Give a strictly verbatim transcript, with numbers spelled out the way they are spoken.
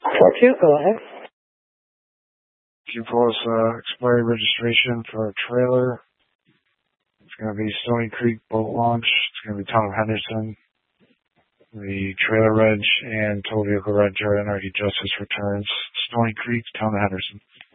four two, go ahead. Q Pulse, uh, expired registration for a trailer. It's going to be Stony Creek boat launch. It's going to be Tom Henderson. The trailer reg and tow vehicle reg are N R E Justice returns. Stony Creek, Tom Henderson.